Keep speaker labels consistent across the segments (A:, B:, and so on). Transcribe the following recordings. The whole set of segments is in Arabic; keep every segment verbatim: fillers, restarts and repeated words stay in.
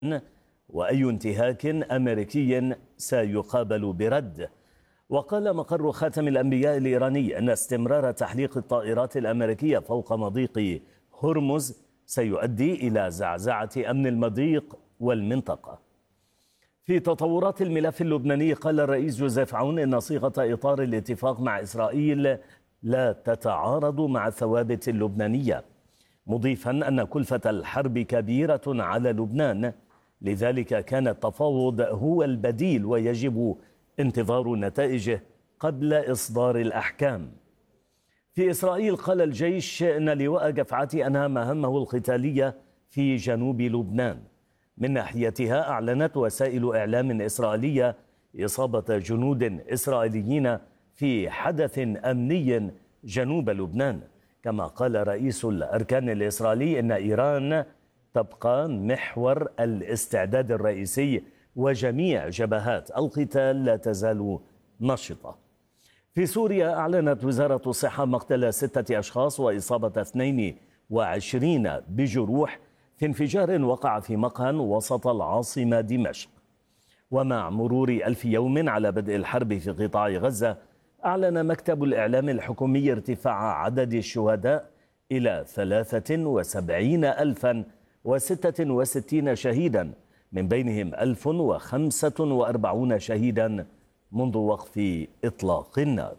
A: وأي انتهاك أمريكي سيقابل برد. وقال مقر خاتم الأنبياء الإيراني أن استمرار تحليق الطائرات الأمريكية فوق مضيق هرمز سيؤدي إلى زعزعة أمن المضيق والمنطقة. في تطورات الملف اللبناني قال الرئيس جوزيف عون إن صيغة إطار الاتفاق مع إسرائيل لا تتعارض مع الثوابت اللبنانية، مضيفا أن كلفة الحرب كبيرة على لبنان، لذلك كان التفاوض هو البديل ويجب انتظار نتائجه قبل إصدار الأحكام. في إسرائيل قال الجيش أن لواء قفعتي أنهى مهامه القتالية في جنوب لبنان. من ناحيتها أعلنت وسائل إعلام إسرائيلية إصابة جنود إسرائيليين في حدث أمني جنوب لبنان. كما قال رئيس الأركان الإسرائيلي إن إيران تبقى محور الاستعداد الرئيسي وجميع جبهات القتال لا تزال نشطة. في سوريا أعلنت وزارة الصحة مقتل ستة أشخاص وإصابة اثنين وعشرين بجروح في انفجار وقع في مقهى وسط العاصمة دمشق. ومع مرور ألف يوم على بدء الحرب في قطاع غزة، أعلن مكتب الإعلام الحكومي ارتفاع عدد الشهداء إلى ثلاثة وسبعين ألفا وستة وستين شهيدا، من بينهم ألف وخمسة وأربعين شهيدا منذ وقف إطلاق النار.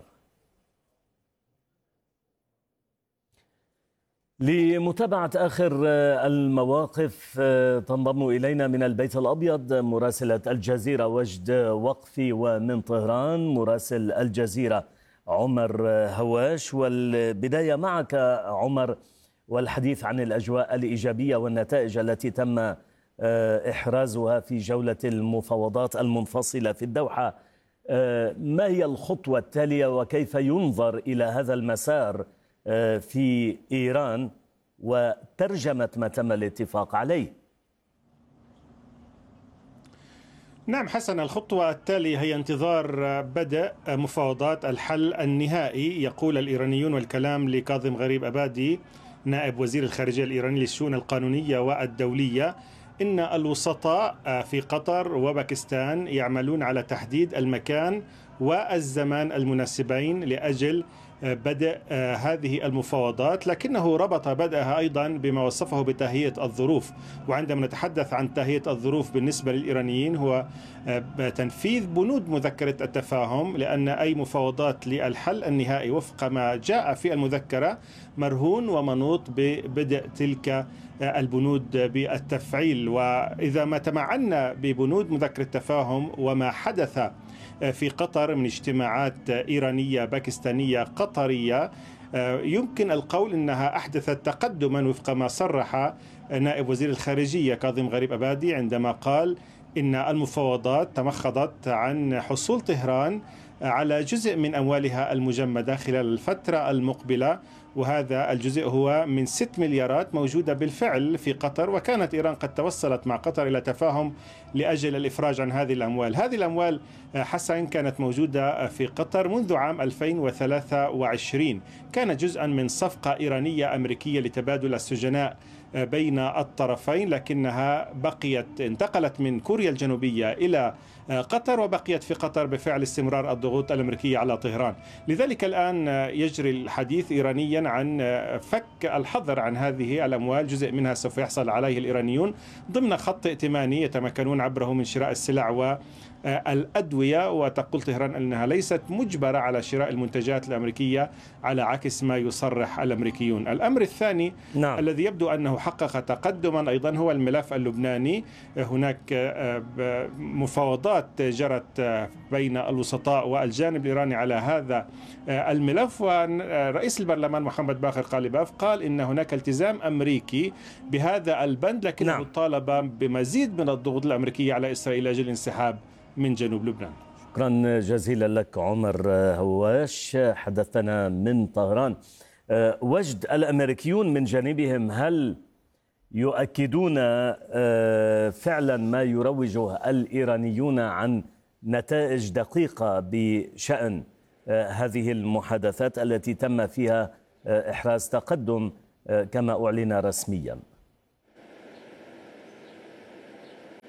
A: لمتابعة آخر المواقف تنضم إلينا من البيت الأبيض مراسلة الجزيرة وجد وقفي، ومن طهران مراسل الجزيرة عمر هواش. والبداية معك عمر، والحديث عن الأجواء الإيجابية والنتائج التي تم إحرازها في جولة المفاوضات المنفصلة في الدوحة. ما هي الخطوة التالية وكيف ينظر إلى هذا المسار في إيران وترجمة ما تم الاتفاق عليه؟
B: نعم حسن، الخطوة التالية هي انتظار بدء مفاوضات الحل النهائي. يقول الإيرانيون، والكلام لكاظم غريب أبادي نائب وزير الخارجية الإيراني للشؤون القانونية والدولية، إن الوسطاء في قطر وباكستان يعملون على تحديد المكان والزمان المناسبين لأجل بدء هذه المفاوضات، لكنه ربط بدءها أيضا بما وصفه بتهيئة الظروف. وعندما نتحدث عن تهيئة الظروف بالنسبة للإيرانيين هو تنفيذ بنود مذكرة التفاهم، لأن أي مفاوضات للحل النهائي وفق ما جاء في المذكرة مرهون ومنوط ببدء تلك البنود بالتفعيل. وإذا ما تمعنا ببنود مذكرة التفاهم وما حدث في قطر من اجتماعات إيرانية باكستانية قطرية، يمكن القول أنها أحدثت تقدما وفق ما صرح نائب وزير الخارجية كاظم غريب أبادي عندما قال إن المفاوضات تمخضت عن حصول طهران على جزء من أموالها المجمدة خلال الفترة المقبلة، وهذا الجزء هو من ست مليارات موجودة بالفعل في قطر. وكانت إيران قد توصلت مع قطر إلى تفاهم لأجل الإفراج عن هذه الأموال. هذه الأموال حسن كانت موجودة في قطر منذ عام ألفين وثلاثة وعشرين، كانت جزءا من صفقة إيرانية أمريكية لتبادل السجناء بين الطرفين، لكنها بقيت انتقلت من كوريا الجنوبية إلى قطر وبقيت في قطر بفعل استمرار الضغوط الأمريكية على طهران. لذلك الآن يجري الحديث إيرانيا عن فك الحظر عن هذه الأموال، جزء منها سوف يحصل عليه الإيرانيون ضمن خط ائتماني يتمكنون عبره من شراء السلع والأدوية. وتقول طهران أنها ليست مجبرة على شراء المنتجات الأمريكية على عكس ما يصرح الأمريكيون. الأمر الثاني نعم. الذي يبدو أنه حقق تقدما أيضا هو الملف اللبناني. هناك مفاوضات جرت بين الوسطاء والجانب الإيراني على هذا الملف، ورئيس البرلمان محمد باقر قالباف قال إن هناك التزام أمريكي بهذا البند، لكنه نعم. طالب بمزيد من الضغوط الأمريكية على إسرائيل لأجل الانسحاب من جنوب لبنان.
A: شكرا جزيلا لك عمر هواش، حدثنا من طهران. وجد الأمريكيون من جانبهم هل يؤكدون فعلا ما يروجه الإيرانيون عن نتائج دقيقة بشأن هذه المحادثات التي تم فيها إحراز تقدم كما أعلن رسميا؟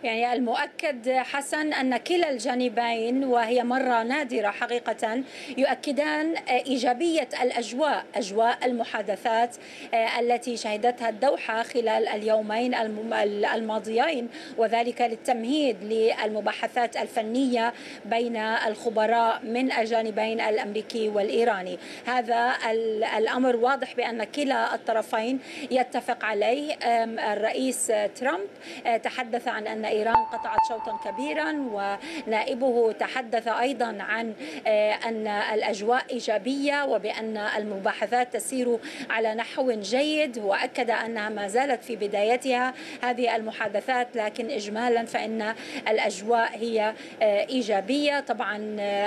C: يعني المؤكد حسن أن كلا الجانبين، وهي مرة نادرة حقيقة، يؤكدان إيجابية الأجواء أجواء المحادثات التي شهدتها الدوحة خلال اليومين الماضيين، وذلك للتمهيد للمباحثات الفنية بين الخبراء من الجانبين الأمريكي والإيراني. هذا الأمر واضح بأن كلا الطرفين يتفق عليه. الرئيس ترامب تحدث عن أن إيران قطعت شوطا كبيرا، ونائبه تحدث أيضا عن أن الأجواء إيجابية وبأن المباحثات تسير على نحو جيد، وأكد أنها ما زالت في بدايتها هذه المحادثات، لكن إجمالا فإن الأجواء هي إيجابية. طبعا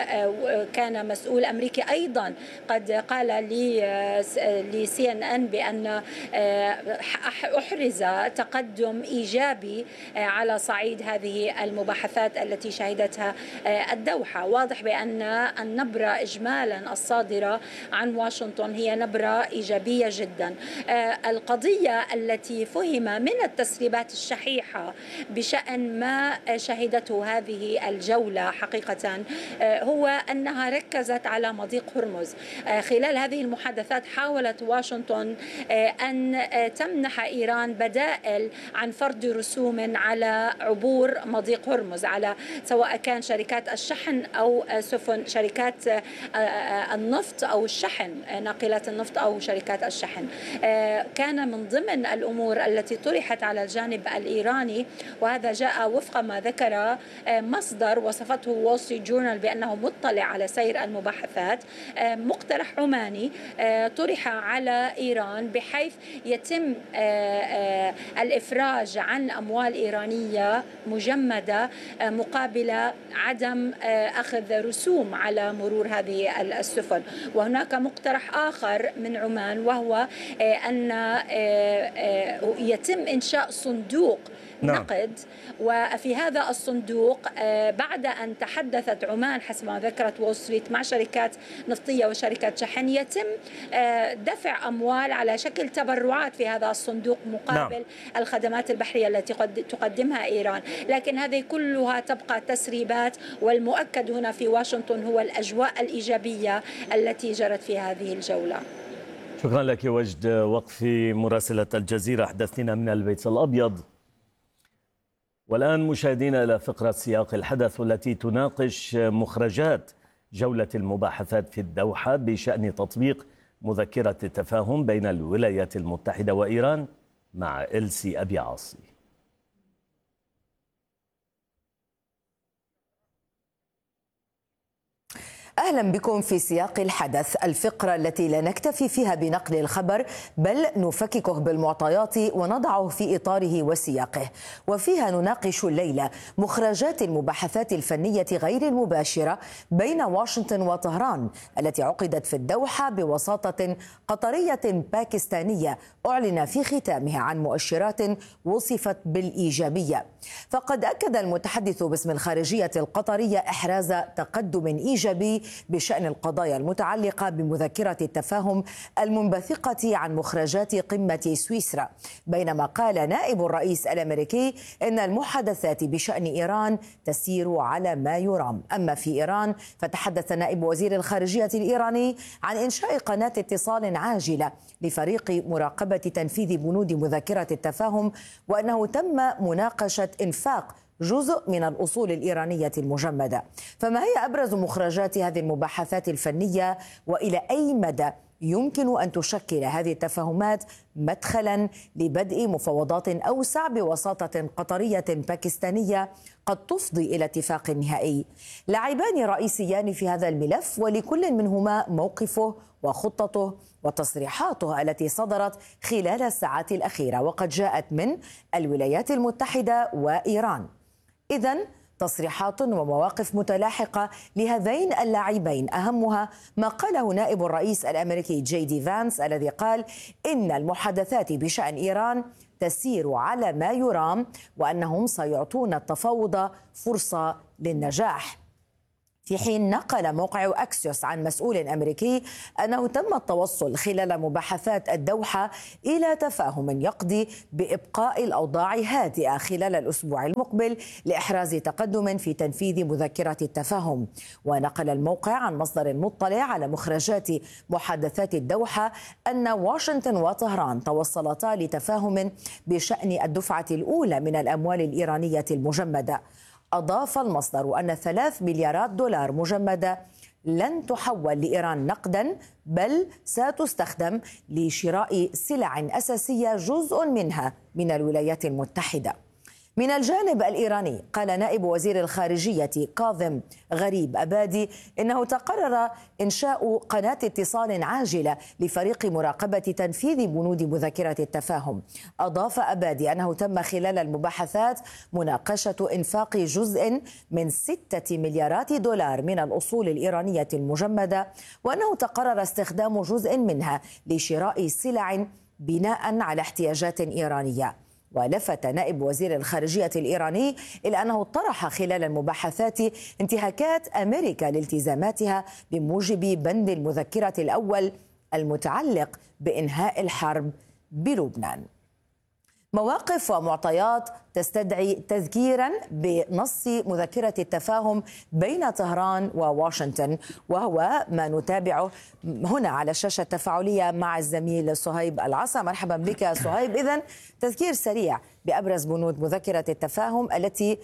C: كان مسؤول أمريكي أيضا قد قال لسي ان ان بأن أحرز تقدم إيجابي على صعيد هذه المباحثات التي شهدتها الدوحة. واضح بأن النبرة إجمالا الصادرة عن واشنطن هي نبرة إيجابية جدا. القضية التي فهم من التسريبات الشحيحة بشأن ما شهدته هذه الجولة حقيقة هو أنها ركزت على مضيق هرمز. خلال هذه المحادثات حاولت واشنطن أن تمنح إيران بدائل عن فرض رسوم على عبور مضيق هرمز، على سواء كان شركات الشحن أو سفن شركات النفط أو الشحن، ناقلات النفط أو شركات الشحن. كان من ضمن الأمور التي طرحت على الجانب الإيراني، وهذا جاء وفق ما ذكر مصدر وصفته وول ستريت جورنال بأنه مطلع على سير المباحثات، مقترح عماني طرح على إيران بحيث يتم الإفراج عن أموال إيرانية مجمدة مقابل عدم أخذ رسوم على مرور هذه السفن. وهناك مقترح آخر من عمان، وهو أن يتم إنشاء صندوق نعم. نقد، وفي هذا الصندوق بعد أن تحدثت عمان حسب ما ذكرت وول ستريت مع شركات نفطية وشركات شحن، يتم دفع أموال على شكل تبرعات في هذا الصندوق مقابل نعم. الخدمات البحرية التي تقدمها إيران. لكن هذه كلها تبقى تسريبات، والمؤكد هنا في واشنطن هو الأجواء الإيجابية التي جرت في هذه الجولة.
A: شكرا لك وجد وقفي مراسلة الجزيرة، حدثتنا من البيت الأبيض. والآن مشاهدينا إلى فقرة سياق الحدث والتي تناقش مخرجات جولة المباحثات في الدوحة بشأن تطبيق مذكرة التفاهم بين الولايات المتحدة وإيران مع إلسي أبي عاصي.
D: أهلا بكم في سياق الحدث، الفقرة التي لا نكتفي فيها بنقل الخبر بل نفككه بالمعطيات ونضعه في إطاره وسياقه، وفيها نناقش الليلة مخرجات المباحثات الفنية غير المباشرة بين واشنطن وطهران التي عقدت في الدوحة بوساطة قطرية باكستانية أعلن في ختامها عن مؤشرات وصفت بالإيجابية. فقد أكد المتحدث باسم الخارجية القطرية إحراز تقدم إيجابي بشأن القضايا المتعلقة بمذكرة التفاهم المنبثقة عن مخرجات قمة سويسرا، بينما قال نائب الرئيس الأمريكي إن المحادثات بشأن إيران تسير على ما يرام. أما في إيران فتحدث نائب وزير الخارجية الإيراني عن إنشاء قناة اتصال عاجلة لفريق مراقبة تنفيذ بنود مذكرة التفاهم، وأنه تم مناقشة إنفاق جزء من الأصول الإيرانية المجمدة. فما هي أبرز مخرجات هذه المباحثات الفنية، وإلى أي مدى يمكن أن تشكل هذه التفاهمات مدخلا لبدء مفاوضات أوسع بوساطة قطرية باكستانية قد تفضي إلى اتفاق نهائي؟ لاعبان رئيسيان في هذا الملف، ولكل منهما موقفه وخطته وتصريحاته التي صدرت خلال الساعات الأخيرة، وقد جاءت من الولايات المتحدة وإيران. إذن تصريحات ومواقف متلاحقة لهذين اللاعبين، أهمها ما قاله نائب الرئيس الأمريكي جي دي فانس الذي قال إن المحادثات بشأن إيران تسير على ما يرام، وأنهم سيعطون التفاوض فرصة للنجاح. في حين نقل موقع أكسيوس عن مسؤول أمريكي أنه تم التوصل خلال مباحثات الدوحة إلى تفاهم يقضي بإبقاء الأوضاع هادئة خلال الأسبوع المقبل لإحراز تقدم في تنفيذ مذكرة التفاهم. ونقل الموقع عن مصدر مطلع على مخرجات محادثات الدوحة أن واشنطن وطهران توصلتا لتفاهم بشأن الدفعة الأولى من الأموال الإيرانية المجمدة. أضاف المصدر أن ثلاث مليارات دولار مجمدة لن تحول لإيران نقدا، بل ستستخدم لشراء سلع أساسية جزء منها من الولايات المتحدة. من الجانب الإيراني قال نائب وزير الخارجية كاظم غريب أبادي إنه تقرر إنشاء قناة اتصال عاجلة لفريق مراقبة تنفيذ بنود مذكرة التفاهم. أضاف أبادي أنه تم خلال المباحثات مناقشة إنفاق جزء من ستة مليارات دولار من الأصول الإيرانية المجمدة، وأنه تقرر استخدام جزء منها لشراء سلع بناء على احتياجات إيرانية. ولفت نائب وزير الخارجية الإيراني إلى أنه طرح خلال المباحثات انتهاكات أمريكا لالتزاماتها بموجب بند المذكرة الأول المتعلق بإنهاء الحرب بلبنان. مواقف ومعطيات تستدعي تذكيرا بنص مذكرة التفاهم بين طهران وواشنطن، وهو ما نتابعه هنا على الشاشة التفاعلية مع الزميل صهيب العصا. مرحبا بك صهيب. إذن تذكير سريع بأبرز بنود مذكرة التفاهم التي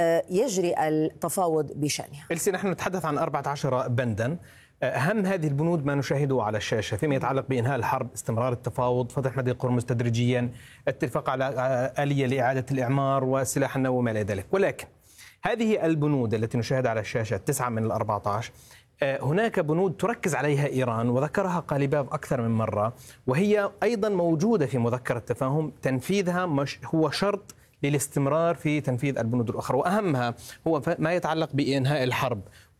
D: يجري التفاوض بشأنها.
E: إلسي، نحن نتحدث عن أربعة عشر بندا. أهم هذه البنود ما نشاهده على الشاشة فيما يتعلق بإنهاء الحرب، استمرار التفاوض، فتح مضيق هرمز تدريجيا، اتفاق على آلية لإعادة الإعمار والسلاح النووي وما إلى ذلك. ولكن هذه البنود التي نشاهدها على الشاشة تسعة من الأربعة عشر، هناك بنود تركز عليها إيران وذكرها قاليباف أكثر من مرة، وهي أيضا موجودة في مذكرة التفاهم. تنفيذها مش هو شرط للاستمرار في تنفيذ البنود الأخرى، وأهمها هو ما يتعلق بإنهاء الحرب.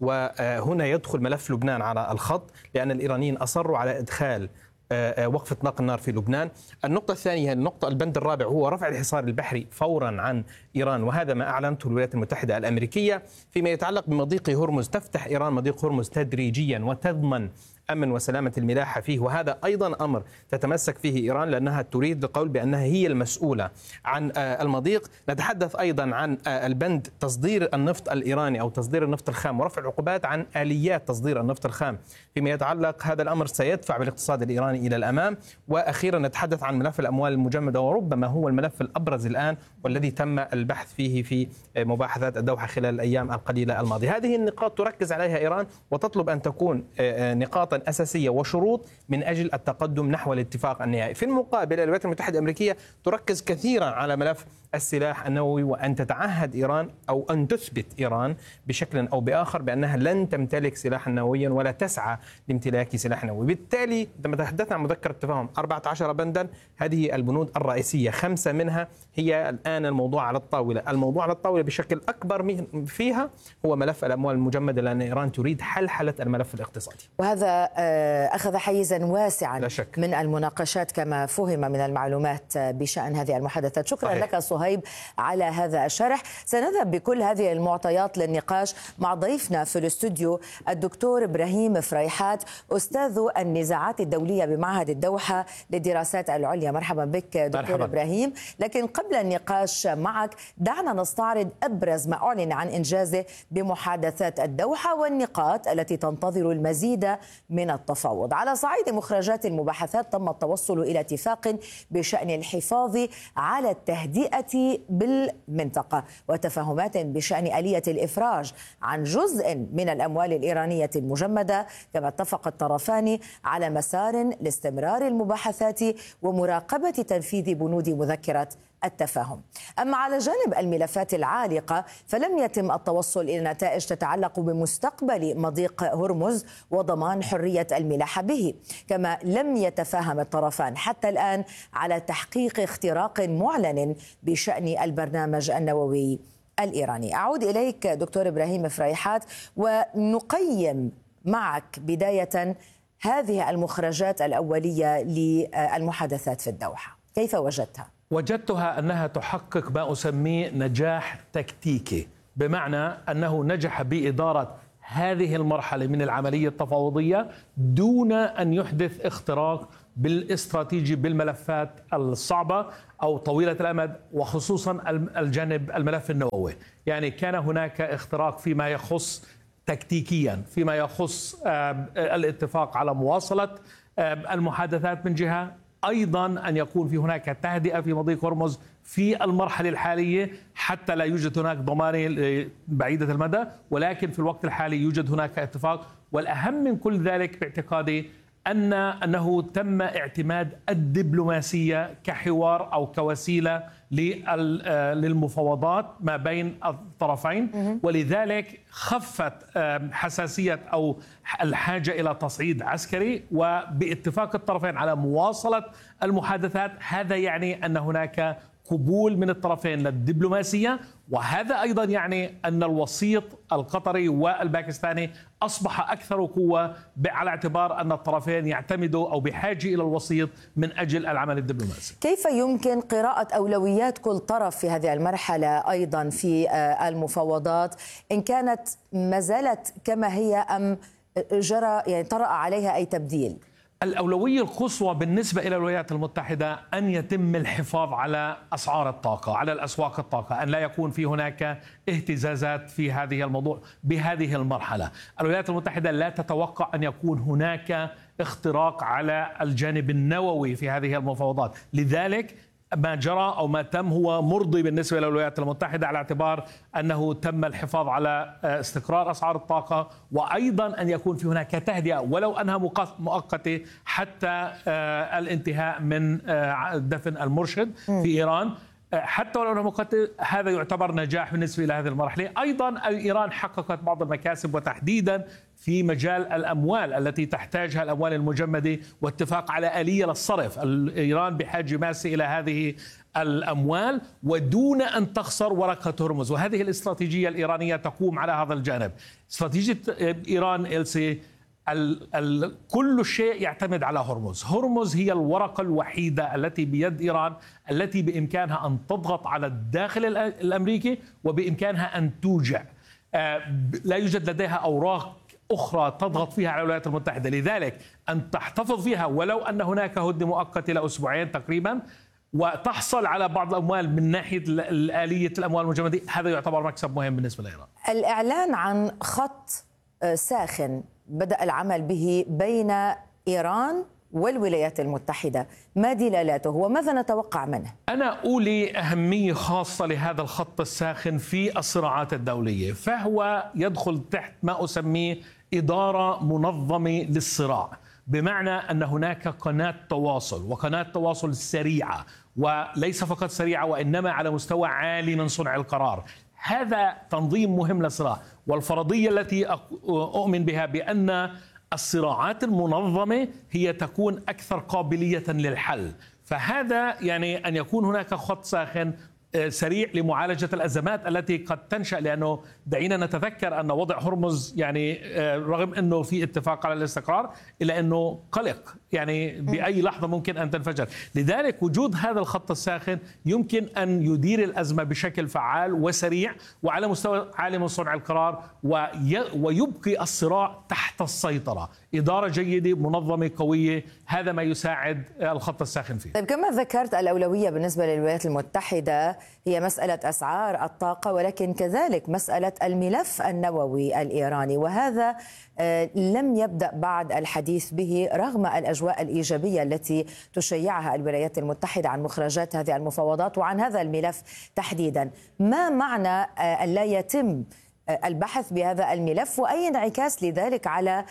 E: وهنا يدخل ملف لبنان على الخط، لأن الإيرانيين أصروا على إدخال وقف إطلاق النار في لبنان. النقطة الثانية، النقطة البند الرابع، هو رفع الحصار البحري فورا عن إيران، وهذا ما أعلنته الولايات المتحدة الأمريكية. فيما يتعلق بمضيق هرمز، تفتح إيران مضيق هرمز تدريجيا وتضمن أمن وسلامة الملاحة فيه، وهذا أيضا أمر تتمسك فيه إيران لأنها تريد القول بأنها هي المسؤولة عن المضيق. نتحدث أيضا عن البند تصدير النفط الإيراني أو تصدير النفط الخام ورفع العقوبات عن آليات تصدير النفط الخام. فيما يتعلق هذا الأمر سيدفع بالاقتصاد الإيراني إلى الأمام. وأخيرا نتحدث عن ملف الأموال المجمدة، وربما هو الملف الأبرز الآن والذي تم البحث فيه في مباحثات الدوحة خلال الأيام القليلة الماضية. هذه النقاط تركز عليها إيران وتطلب أن تكون نقاط أساسية وشروط من أجل التقدم نحو الاتفاق النهائي. في المقابل الولايات المتحدة الأمريكية تركز كثيرا على ملف السلاح النووي، وأن تتعهد إيران أو أن تثبت إيران بشكل أو بآخر بأنها لن تمتلك سلاحا نوويا ولا تسعى لامتلاك سلاح نووي. بالتالي عندما تحدثنا عن مذكرة التفاهم أربعة عشر بندا، هذه البنود الرئيسية، خمسة منها هي الآن الموضوع على الطاولة. الموضوع على الطاولة بشكل أكبر فيها هو ملف الأموال المجمدة، لأن إيران تريد حلحلة الملف الاقتصادي،
D: وهذا أخذ حيزا واسعا من المناقشات كما فهم من المعلومات بشأن هذه المحادثات. شكرا صحيح. لك صهيب على هذا الشرح. سنذهب بكل هذه المعطيات للنقاش مع ضيفنا في الاستوديو الدكتور إبراهيم فريحات، أستاذ النزاعات الدولية بمعهد الدوحة للدراسات العليا. مرحبا بك دكتور مرحبا. إبراهيم. لكن قبل النقاش معك دعنا نستعرض أبرز ما أعلن عن إنجازه بمحادثات الدوحة والنقاط التي تنتظر المزيد من التفاوض. على صعيد مخرجات المباحثات تم التوصل إلى اتفاق بشأن الحفاظ على التهدئة بالمنطقة وتفاهمات بشأن آلية الإفراج عن جزء من الأموال الإيرانية المجمدة. كما اتفق الطرفان على مسار لاستمرار المباحثات ومراقبة تنفيذ بنود مذكرة التفاهم. أما على جانب الملفات العالقة فلم يتم التوصل إلى نتائج تتعلق بمستقبل مضيق هرمز وضمان حرية الملاحة به. كما لم يتفاهم الطرفان حتى الآن على تحقيق اختراق معلن بشأن البرنامج النووي الإيراني. أعود إليك دكتور إبراهيم فريحات ونقيم معك بداية هذه المخرجات الأولية للمحادثات في الدوحة، كيف وجدتها؟
F: وجدتها أنها تحقق ما أسميه نجاح تكتيكي، بمعنى أنه نجح بإدارة هذه المرحلة من العملية التفاوضية دون أن يحدث اختراق بالاستراتيجي بالملفات الصعبة أو طويلة الأمد، وخصوصا الجانب الملف النووي. يعني كان هناك اختراق فيما يخص تكتيكيا، فيما يخص الاتفاق على مواصلة المحادثات من جهة، أيضا أن يكون في هناك تهدئة في مضيق هرمز في المرحلة الحالية حتى لا يوجد هناك ضمانة بعيدة المدى، ولكن في الوقت الحالي يوجد هناك اتفاق. والأهم من كل ذلك باعتقادي أن أنه تم اعتماد الدبلوماسية كحوار أو كوسيلة للمفاوضات ما بين الطرفين، ولذلك خفت حساسية أو الحاجة إلى تصعيد عسكري، وباتفاق الطرفين على مواصلة المحادثات. هذا يعني أن هناك قبول من الطرفين للدبلوماسية، وهذا أيضا يعني أن الوسيط القطري والباكستاني أصبح أكثر قوة على اعتبار أن الطرفين يعتمدوا أو بحاجة إلى الوسيط من أجل العمل الدبلوماسي.
D: كيف يمكن قراءة أولويات كل طرف في هذه المرحلة أيضا في المفاوضات، إن كانت ما زالت كما هي أم جرى يعني طرأ عليها أي تبديل؟
F: الأولوية القصوى بالنسبة إلى الولايات المتحدة أن يتم الحفاظ على أسعار الطاقة، على الأسواق الطاقة، أن لا يكون في هناك اهتزازات في هذه الموضوع بهذه المرحلة. الولايات المتحدة لا تتوقع أن يكون هناك اختراق على الجانب النووي في هذه المفاوضات، لذلك ما جرى أو ما تم هو مرضي بالنسبة للولايات المتحدة على اعتبار أنه تم الحفاظ على استقرار أسعار الطاقة، وأيضا أن يكون في هناك تهدئة ولو أنها مؤقتة حتى الانتهاء من دفن المرشد في إيران. حتى ولو أنها مؤقتة هذا يعتبر نجاح بالنسبة إلى هذه المرحلة. أيضا إيران حققت بعض المكاسب، وتحديدا في مجال الأموال التي تحتاجها الأموال المجمدة، واتفاق على آلية للصرف. إيران بحاجة ماسة إلى هذه الأموال ودون أن تخسر ورقة هرمز، وهذه الاستراتيجية الإيرانية تقوم على هذا الجانب. استراتيجية إيران إلسي ال ال كل شيء يعتمد على هرمز. هرمز هي الورقة الوحيدة التي بيد إيران التي بإمكانها أن تضغط على الداخل الأمريكي وبإمكانها أن توجع. آه لا يوجد لديها أوراق أخرى تضغط فيها على الولايات المتحدة، لذلك أن تحتفظ فيها ولو أن هناك هدنة مؤقتة لأسبوعين تقريبا وتحصل على بعض الأموال من ناحية آلية الأموال المجمدة، هذا يعتبر مكسب مهم بالنسبة لإيران.
D: الإعلان عن خط ساخن بدأ العمل به بين إيران والولايات المتحدة، ما دلالاته وماذا نتوقع منه؟
F: أنا أولي أهمية خاصة لهذا الخط الساخن في الصراعات الدولية، فهو يدخل تحت ما أسميه إدارة منظمة للصراع، بمعنى أن هناك قناة تواصل وقناة تواصل سريعة، وليس فقط سريعة وإنما على مستوى عالي من صنع القرار. هذا تنظيم مهم للصراع، والفرضية التي أؤمن بها بأن الصراعات المنظمة هي تكون أكثر قابلية للحل. فهذا يعني أن يكون هناك خط ساخن سريع لمعالجة الأزمات التي قد تنشأ، لأنه دعينا نتذكر أن وضع هرمز يعني رغم أنه في اتفاق على الاستقرار إلا أنه قلق، يعني بأي لحظة ممكن أن تنفجر. لذلك وجود هذا الخط الساخن يمكن أن يدير الأزمة بشكل فعال وسريع وعلى مستوى عالي من صنع القرار، ويبقي الصراع تحت السيطرة. إدارة جيدة منظمة قوية، هذا ما يساعد الخط الساخن فيه.
D: طيب كما ذكرت الأولوية بالنسبة للولايات المتحدة هي مسألة أسعار الطاقة، ولكن كذلك مسألة الملف النووي الإيراني، وهذا لم يبدأ بعد الحديث به رغم الأجواء الإيجابية التي تشيعها الولايات المتحدة عن مخرجات هذه المفاوضات وعن هذا الملف تحديدا. ما معنى أن لا يتم البحث بهذا الملف، وأي انعكاس لذلك على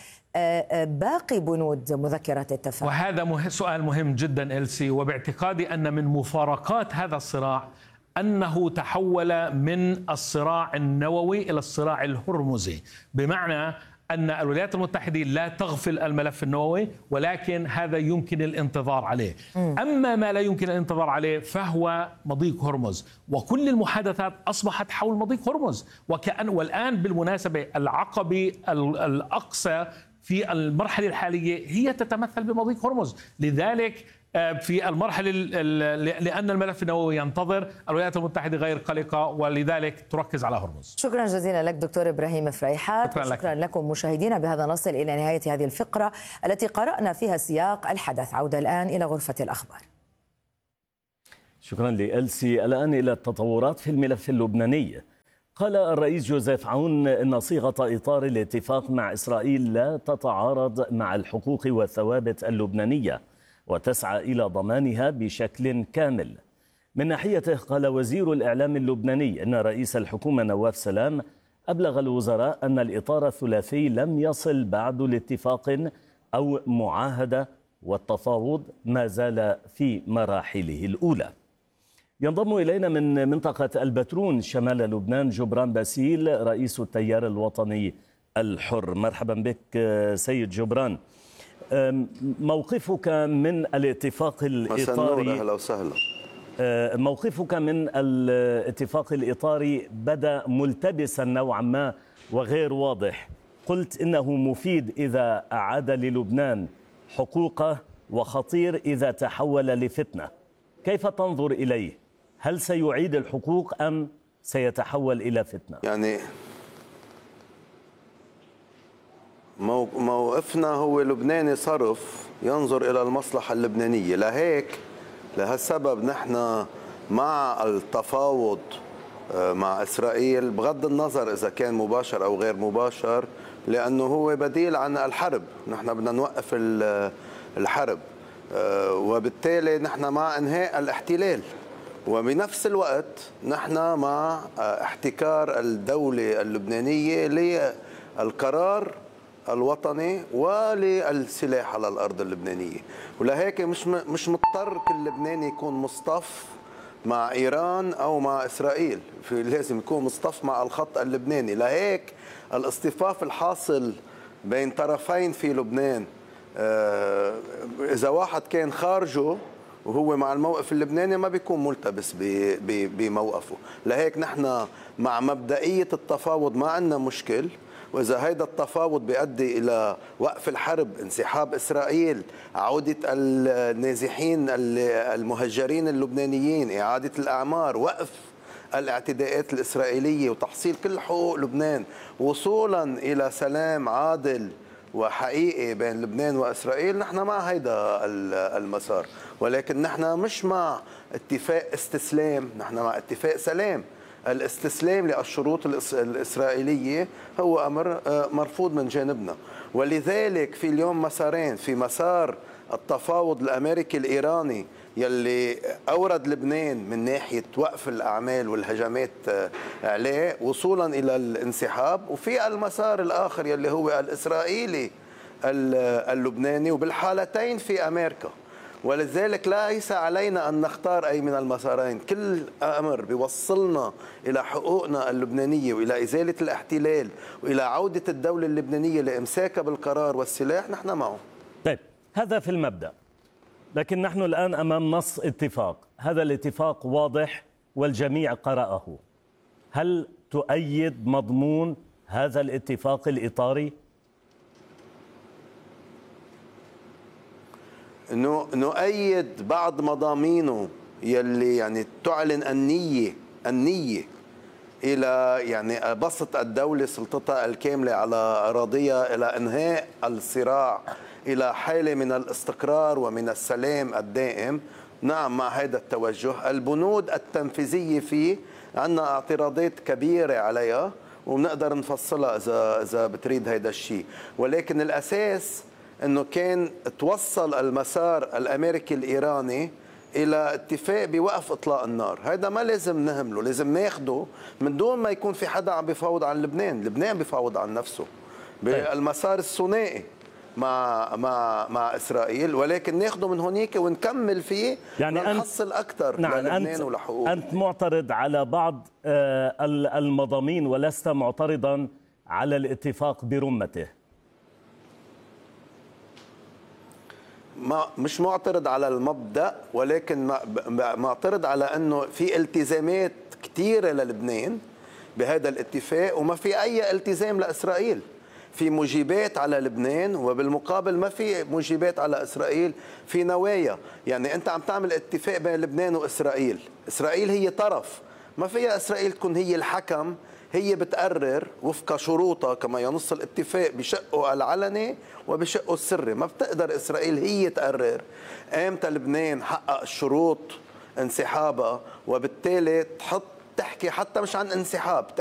D: باقي بنود مذكرة التفاهم؟
F: وهذا مه... سؤال مهم جدا إلسي، وباعتقادي أن من مفارقات هذا الصراع أنه تحول من الصراع النووي إلى الصراع الهرمزي، بمعنى أن الولايات المتحدة لا تغفل الملف النووي، ولكن هذا يمكن الانتظار عليه. أما ما لا يمكن الانتظار عليه فهو مضيق هرمز، وكل المحادثات أصبحت حول مضيق هرمز، وكأن والآن بالمناسبة العقبة الأقصى في المرحلة الحالية هي تتمثل بمضيق هرمز. لذلك في المرحلة لأن الملف النووي ينتظر. الولايات المتحدة غير قلقة ولذلك تركز على هرمز.
D: شكرا جزيلا لك دكتور إبراهيم فريحات.
F: شكرا,
D: شكرا لكم مشاهدينا. بهذا نصل إلى نهاية هذه الفقرة التي قرأنا فيها سياق الحدث. عودة الآن إلى غرفة الأخبار.
A: شكرا لألسي. الآن إلى التطورات في الملف اللبناني. قال الرئيس جوزيف عون إن صيغة إطار الاتفاق مع إسرائيل لا تتعارض مع الحقوق والثوابت اللبنانية وتسعى إلى ضمانها بشكل كامل. من ناحيته قال وزير الإعلام اللبناني أن رئيس الحكومة نواف سلام أبلغ الوزراء أن الإطار الثلاثي لم يصل بعد لاتفاق أو معاهدة والتفاوض ما زال في مراحله الأولى. ينضم إلينا من منطقة البترون شمال لبنان جبران باسيل رئيس التيار الوطني الحر. مرحبا بك سيد جبران. موقفك من الاتفاق الإطاري
G: أهلا وسهلا.
A: موقفك من الاتفاق الإطاري بدأ ملتبسا نوعا ما وغير واضح. قلت إنه مفيد إذا أعاد للبنان حقوقه وخطير إذا تحول لفتنة. كيف تنظر إليه؟ هل سيعيد الحقوق أم سيتحول إلى فتنة؟
G: يعني موقفنا هو لبناني صرف ينظر إلى المصلحة اللبنانية. لهيك لهالسبب نحن مع التفاوض مع إسرائيل بغض النظر إذا كان مباشر أو غير مباشر، لأنه هو بديل عن الحرب. نحن بدنا نوقف الحرب وبالتالي نحن مع إنهاء الاحتلال، وبنفس الوقت نحن مع احتكار الدولة اللبنانية للقرار الوطني وللسلاح على الأرض اللبنانية. ولهيك مش مش مضطر كل لبناني يكون مصطف مع إيران أو مع إسرائيل، في لازم يكون مصطف مع الخط اللبناني. لهيك الاصطفاف الحاصل بين طرفين في لبنان إذا واحد كان خارجه وهو مع الموقف اللبناني ما بيكون ملتبس بموقفه. لهيك نحن مع مبدئية التفاوض ما عندنا مشكل، وإذا هيدا التفاوض بيؤدي إلى وقف الحرب، انسحاب إسرائيل، عودة النازحين المهجرين اللبنانيين، إعادة الأعمار، وقف الاعتداءات الإسرائيلية وتحصيل كل حقوق لبنان وصولا إلى سلام عادل وحقيقي بين لبنان وإسرائيل، نحن مع هيدا المسار. ولكن نحن مش مع اتفاق استسلام، نحن مع اتفاق سلام. الاستسلام للشروط الإسرائيلية هو أمر مرفوض من جانبنا. ولذلك في اليوم مسارين، في مسار التفاوض الأمريكي الإيراني يلي أورد لبنان من ناحية وقف الأعمال والهجمات عليه وصولا إلى الانسحاب، وفي المسار الآخر يلي هو الإسرائيلي اللبناني، وبالحالتين في أمريكا. ولذلك ليس علينا أن نختار أي من المسارين. كل أمر بيوصلنا إلى حقوقنا اللبنانية وإلى إزالة الاحتلال وإلى عودة الدولة اللبنانية لإمساكها بالقرار والسلاح نحن معه.
A: طيب، هذا في المبدأ، لكن نحن الآن أمام نص اتفاق. هذا الاتفاق واضح والجميع قرأه. هل تؤيد مضمون هذا الاتفاق الإطاري؟
G: نؤيد بعض مضامينه يلي يعني تعلن النية النية إلى يعني بسط الدولة سلطتها الكاملة على أراضيها إلى إنهاء الصراع إلى حالة من الاستقرار ومن السلام الدائم. نعم مع هذا التوجه. البنود التنفيذية فيه عندنا اعتراضات كبيرة عليها وبنقدر نفصلها إذا إذا بتريد هذا الشيء، ولكن الأساس انه كان توصل المسار الامريكي الايراني الى اتفاق بوقف اطلاق النار. هذا ما لازم نهمله، لازم ناخده من دون ما يكون في حدا عم بيفاوض عن لبنان. لبنان بيفاوض عن نفسه بالمسار الثنائي مع مع مع اسرائيل، ولكن ناخده من هونيك ونكمل فيه يعني نحصل اكثر
A: نعم
G: للبنان ولحقوق.
A: انت معترض على بعض المضامين ولست معترضا على الاتفاق برمته.
G: ما مش معترض على المبدأ، ولكن معترض على أنه في التزامات كثيرة للبنان بهذا الاتفاق وما في أي التزام لإسرائيل. في مجيبات على لبنان وبالمقابل ما في مجيبات على إسرائيل في نوايا. يعني أنت عم تعمل اتفاق بين لبنان وإسرائيل، إسرائيل هي طرف، ما فيها إسرائيل تكون هي الحكم، هي بتقرر وفق شروطها كما ينص الاتفاق بشقه العلني وبشقه السري. ما بتقدر إسرائيل هي تقرر امتى لبنان حقق الشروط انسحابها، وبالتالي تحط تحكي حتى مش عن انسحاب،